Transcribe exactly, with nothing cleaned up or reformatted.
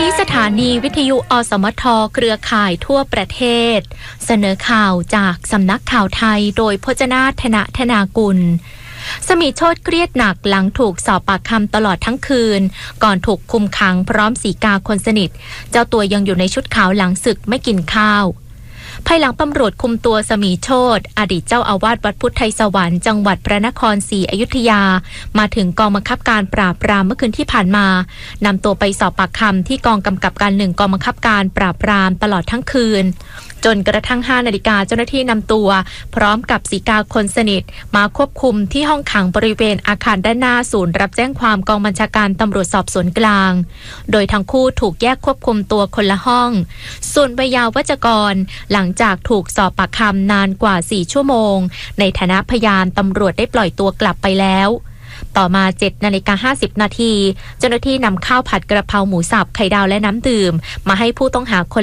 ที่สถานีวิทยุอสมทเครือข่ายทั่วประเทศเสนอข่าวจากสำนักข่าวไทยโดยพจนาธนธนากุลสมิโชติเครียดหนักหลังถูกสอบปากคำตลอดทั้งคืนก่อนถูกคุมขังพร้อมสีกาคนสนิทเจ้าตัวยังอยู่ในชุดขาวหลังศึกไม่กินข้าวภายหลังตำรวจคุมตัวสมิโชติอดีตเจ้าอาวาสวัดพุทธไทยสวรรค์จังหวัดพระนครศรีอยุธยามาถึงกองบังคับการปราบปรามเมื่อคืนที่ผ่านมานำตัวไปสอบปากคำที่กองกำกับการหนึ่งกองบังคับการปราบปรามตลอดทั้งคืนจนกระทั่งห้านาฬิกาเจ้าหน้าที่นำตัวพร้อมกับสีกาคนสนิทมาควบคุมที่ห้องขังบริเวณอาคารด้านหน้าศูนย์รับแจ้งความกองบัญชาการตำรวจสอบสวนกลางโดยทั้งคู่ถูกแยกควบคุมตัวคนละห้องส่วนวัยวัจกรหลังจากถูกสอบปากคำนานกว่าสี่ชั่วโมงในฐานะพยานตำรวจได้ปล่อยตัวกลับไปแล้วต่อมา เจ็ดนาฬิกาห้าสิบนาทีเจ้าหน้าที่นำข้าวผัดกระเพราหมูสับไข่ดาวและน้ำดื่มมาให้ผู้ต้องหาคน